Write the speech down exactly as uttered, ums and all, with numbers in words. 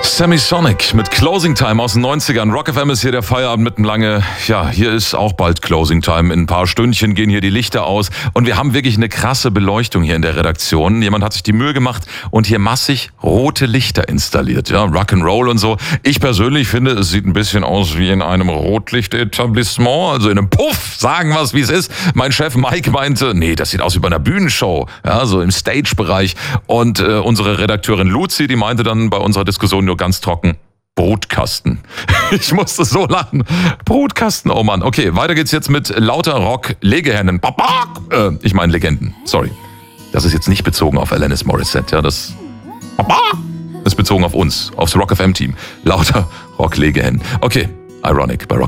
Semisonic mit Closing Time aus den neunzigern. Rock F M ist hier der Feierabend mitten lange. Ja, hier ist auch bald Closing Time. In ein paar Stündchen gehen hier die Lichter aus. Und wir haben wirklich eine krasse Beleuchtung hier in der Redaktion. Jemand hat sich die Mühe gemacht und hier massig rote Lichter installiert. Ja, Rock'n'Roll und so. Ich persönlich finde, es sieht ein bisschen aus wie in einem Rotlichtetablissement. Also in einem Puff, sagen wir es, wie es ist. Mein Chef Mike meinte, nee, das sieht aus wie bei einer Bühnenshow. Ja, so im Stage-Bereich. Und äh, unsere Redakteurin Luzi, die meinte dann bei unserer Diskussion nur ganz trocken, Brotkasten. Ich musste so lachen. Brotkasten, oh Mann. Okay, weiter geht's jetzt mit lauter Rock-Legehennen. Äh, ich meine Legenden, sorry. Das ist jetzt nicht bezogen auf Alanis Morissette, ja, das ist bezogen auf uns, aufs Rock F M-Team. Lauter Rock-Legehennen. Okay, Ironic bei Rock.